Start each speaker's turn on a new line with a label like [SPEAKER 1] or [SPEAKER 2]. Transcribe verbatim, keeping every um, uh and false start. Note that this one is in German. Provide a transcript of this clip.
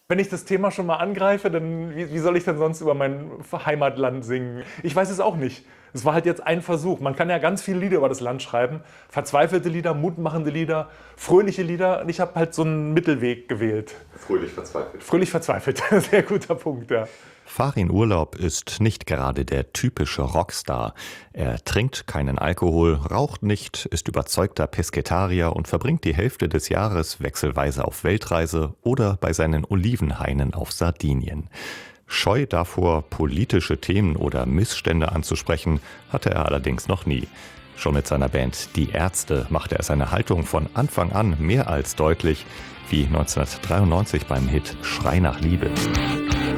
[SPEAKER 1] Wenn ich das Thema schon mal angreife, dann wie, wie soll ich denn sonst über mein Heimatland singen? Ich weiß es auch nicht. Es war halt jetzt ein Versuch. Man kann ja ganz viele Lieder über das Land schreiben. Verzweifelte Lieder, mutmachende Lieder, fröhliche Lieder. Und ich habe halt so einen Mittelweg gewählt.
[SPEAKER 2] Fröhlich verzweifelt.
[SPEAKER 1] Fröhlich verzweifelt. Sehr guter Punkt, ja.
[SPEAKER 3] Farin Urlaub ist nicht gerade der typische Rockstar. Er trinkt keinen Alkohol, raucht nicht, ist überzeugter Pesketarier und verbringt die Hälfte des Jahres wechselweise auf Weltreise oder bei seinen Olivenhainen auf Sardinien. Scheu davor, politische Themen oder Missstände anzusprechen, hatte er allerdings noch nie. Schon mit seiner Band Die Ärzte machte er seine Haltung von Anfang an mehr als deutlich, wie neunzehnhundertdreiundneunzig beim Hit Schrei nach Liebe.